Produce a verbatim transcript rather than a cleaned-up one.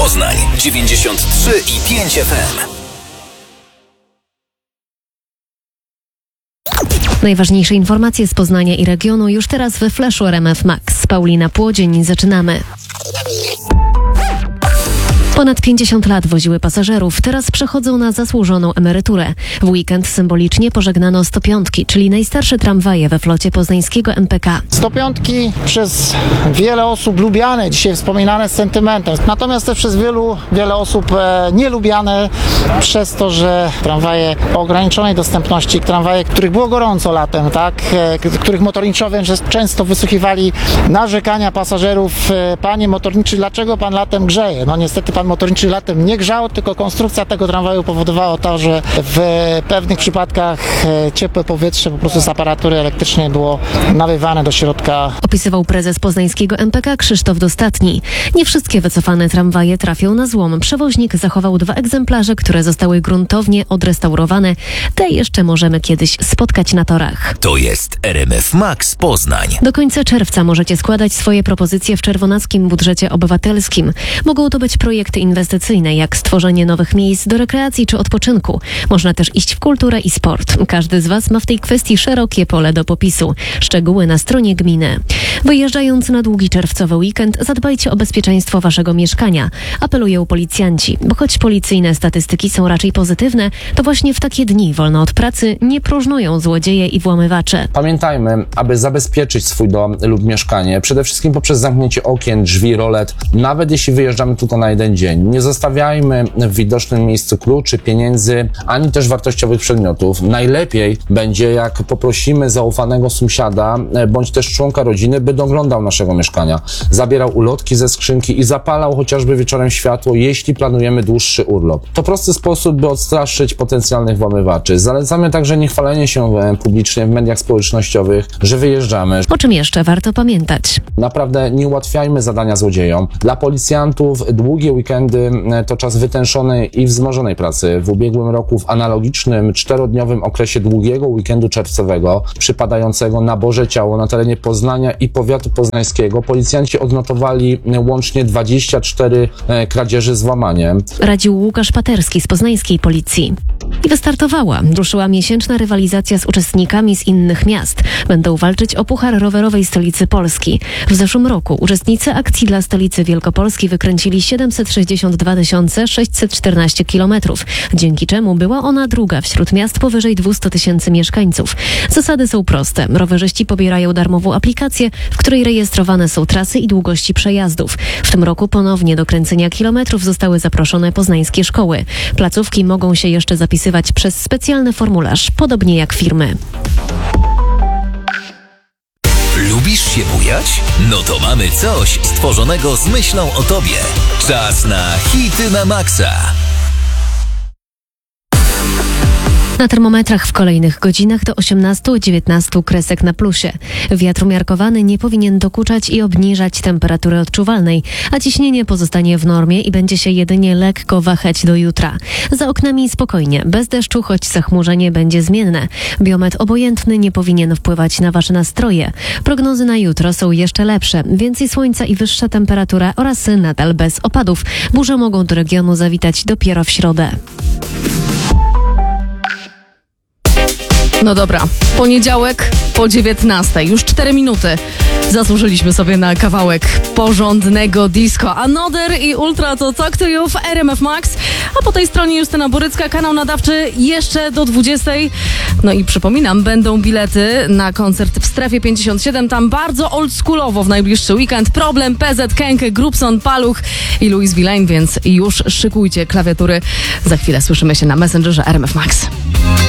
Poznań dziewięćdziesiąt trzy i pięć F M. Najważniejsze informacje z Poznania i regionu już teraz we Flashu R M F Max. Paulina Płodzień, zaczynamy. Ponad pięćdziesiąt lat woziły pasażerów, teraz przechodzą na zasłużoną emeryturę. W weekend symbolicznie pożegnano sto piątki, czyli najstarsze tramwaje we flocie poznańskiego M P K. sto piątki przez wiele osób lubiane, dzisiaj wspominane z sentymentem. Natomiast też przez wielu, wiele osób e, nielubiane przez to, że tramwaje o ograniczonej dostępności, tramwaje, których było gorąco latem, tak, e, których motorniczowie często wysłuchiwali narzekania pasażerów. E, Panie motorniczy, dlaczego pan latem grzeje? No niestety pan motorniczy latem nie grzał, tylko konstrukcja tego tramwaju powodowała to, że w pewnych przypadkach ciepłe powietrze po prostu z aparatury elektrycznej było naływane do środka. Opisywał prezes poznańskiego M P K Krzysztof Dostatni. Nie wszystkie wycofane tramwaje trafią na złom. Przewoźnik zachował dwa egzemplarze, które zostały gruntownie odrestaurowane. Te jeszcze możemy kiedyś spotkać na torach. To jest R M F Max Poznań. Do końca czerwca możecie składać swoje propozycje w czerwonackim budżecie obywatelskim. Mogą to być projekty inwestycyjne, jak stworzenie nowych miejsc do rekreacji czy odpoczynku. Można też iść w kulturę i sport. Każdy z Was ma w tej kwestii szerokie pole do popisu. Szczegóły na stronie gminy. Wyjeżdżając na długi czerwcowy weekend, zadbajcie o bezpieczeństwo Waszego mieszkania. Apelują policjanci, bo choć policyjne statystyki są raczej pozytywne, to właśnie w takie dni wolno od pracy nie próżnują złodzieje i włamywacze. Pamiętajmy, aby zabezpieczyć swój dom lub mieszkanie, przede wszystkim poprzez zamknięcie okien, drzwi, rolet, nawet jeśli wyjeżdżamy tylko na jeden dzień. Nie zostawiajmy w widocznym miejscu kluczy, pieniędzy, ani też wartościowych przedmiotów. Najlepiej będzie, jak poprosimy zaufanego sąsiada, bądź też członka rodziny, by doglądał naszego mieszkania. Zabierał ulotki ze skrzynki i zapalał chociażby wieczorem światło, jeśli planujemy dłuższy urlop. To prosty sposób, by odstraszyć potencjalnych włamywaczy. Zalecamy także niechwalenie się publicznie w mediach społecznościowych, że wyjeżdżamy. O czym jeszcze warto pamiętać? Naprawdę nie ułatwiajmy zadania złodziejom. Dla policjantów długie weekendy to czas wytęszonej i wzmożonej pracy. W ubiegłym roku w analogicznym czterodniowym okresie długiego weekendu czerwcowego przypadającego na Boże Ciało na terenie Poznania i powiatu poznańskiego policjanci odnotowali łącznie dwadzieścia cztery kradzieży z włamaniem. Radził Łukasz Paterski z poznańskiej policji. I wystartowała. Ruszyła miesięczna rywalizacja z uczestnikami z innych miast. Będą walczyć o puchar rowerowej stolicy Polski. W zeszłym roku uczestnicy akcji dla stolicy Wielkopolski wykręcili siedemset sześćdziesiąt dwa tysiące sześćset czternaście kilometrów, dzięki czemu była ona druga wśród miast powyżej dwieście tysięcy mieszkańców. Zasady są proste. Rowerzyści pobierają darmową aplikację, w której rejestrowane są trasy i długości przejazdów. W tym roku ponownie do kręcenia kilometrów zostały zaproszone poznańskie szkoły. Placówki mogą się jeszcze zapisywać przez specjalny formularz, podobnie jak firmy. Lubisz się bujać? No to mamy coś stworzonego z myślą o Tobie. Czas na hity na maksa. Na termometrach w kolejnych godzinach do osiemnastu dziewiętnastu kresek na plusie. Wiatr umiarkowany nie powinien dokuczać i obniżać temperatury odczuwalnej, a ciśnienie pozostanie w normie i będzie się jedynie lekko wahać do jutra. Za oknami spokojnie, bez deszczu, choć zachmurzenie będzie zmienne. Biometr obojętny nie powinien wpływać na Wasze nastroje. Prognozy na jutro są jeszcze lepsze. Więcej słońca i wyższa temperatura oraz nadal bez opadów. Burze mogą do regionu zawitać dopiero w środę. No dobra, poniedziałek po dziewiętnastej, już cztery minuty. Zasłużyliśmy sobie na kawałek porządnego disco. Another i Ultra to Talk to You w R M F Max, a po tej stronie Justyna Borycka, kanał nadawczy jeszcze do dwudziestej. No i przypominam, będą bilety na koncert w Strefie pięćdziesiąt siedem, tam bardzo oldschoolowo w najbliższy weekend. Problem, P Z, Kenke, Grubson, Paluch i Louis Villain, więc już szykujcie klawiatury. Za chwilę słyszymy się na Messengerze R M F Max.